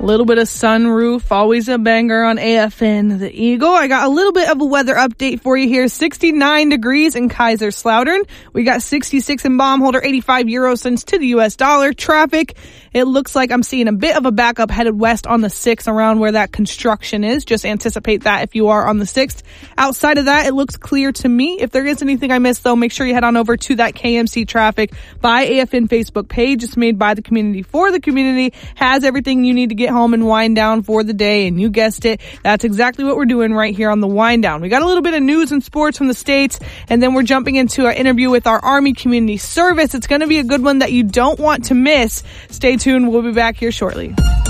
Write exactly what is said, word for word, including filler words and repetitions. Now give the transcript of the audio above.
A little bit of Sunroof, always a banger on A F N The Eagle. I got a little bit of a weather update for you here. sixty-nine degrees in Kaiserslautern. We got sixty-six in Baumholder, eighty-five euro cents to the U S dollar. Traffic, it looks like I'm seeing a bit of a backup headed west on the sixth around where that construction is. Just anticipate that if you are on the sixth. Outside of that, it looks clear to me. If there is anything I missed, though, make sure you head on over to that K M C Traffic by A F N Facebook page. It's made by the community for the community. Has everything you need to get home and wind down for the day, and you guessed it, that's exactly what we're doing right here on the wind down. We got a little bit of news and sports from the States, and then we're jumping into our interview with our Army Community Service. It's going to be a good one that you don't want to miss. Stay tuned. We'll be back here shortly.